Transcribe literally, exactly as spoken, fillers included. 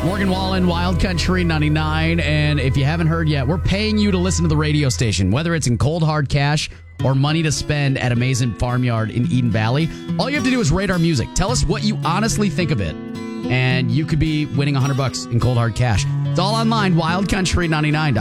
Morgan Wallen, Wild Country ninety-nine. And if you haven't heard yet, we're paying you to listen to the radio station, whether it's in cold hard cash or money to spend at Amazing Farmyard in Eden Valley. All you have to do is rate our music. Tell us what you honestly think of it, and you could be winning one hundred bucks in cold hard cash. It's all online, wild country ninety-nine.